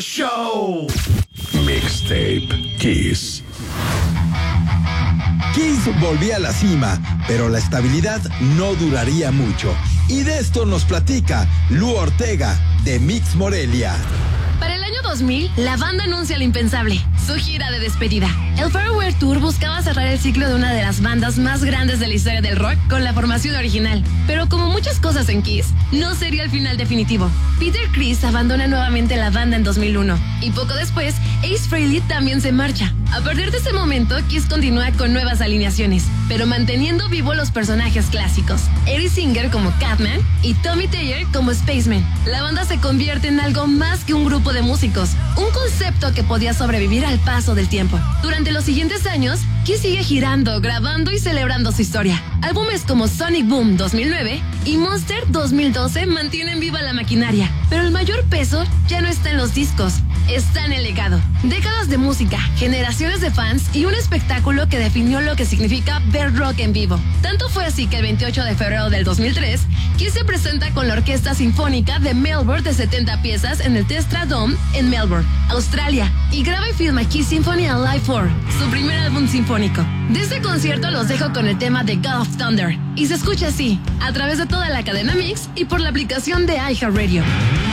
Show. Mixtape Kiss. Kiss volvía a la cima, pero la estabilidad no duraría mucho. Y de esto nos platica Lu Ortega, de Mix Morelia. Para el año 2000, la banda anuncia lo impensable, su gira de despedida. El Farewell Tour buscaba cerrar el ciclo de una de las bandas más grandes de la historia del rock con la formación original. Pero como muchas cosas en Kiss, no sería el final definitivo. Peter Criss abandona nuevamente la banda en 2001 y poco después, Ace Frehley también se marcha. A partir de ese momento, Kiss continúa con nuevas alineaciones, pero manteniendo vivo los personajes clásicos. Eddie Singer como Catman y Tommy Thayer como Spaceman. La banda se convierte en algo más que un grupo de músicos, un concepto que podía sobrevivir al paso del tiempo. Durante los siguientes años, Kiss sigue girando, grabando y celebrando su historia. Álbumes como Sonic Boom 2009 y Monster 2012 mantienen viva la maquinaria, pero el mayor peso ya no está en los discos, está en el legado. Décadas de música, generaciones de fans y un espectáculo que definió lo que significa ver rock en vivo. Tanto fue así que el 28 de febrero del 2003, Kiss se presenta con la Orquesta Sinfónica de Melbourne de 70 piezas en el Telstra Dome en Melbourne, Australia, y graba y filma Kiss Symphony Alive 4, su primer álbum sinfónico. De este concierto los dejo con el tema de God of Thunder, y se escucha así, a través de toda la cadena Mix y por la aplicación de iHeartRadio.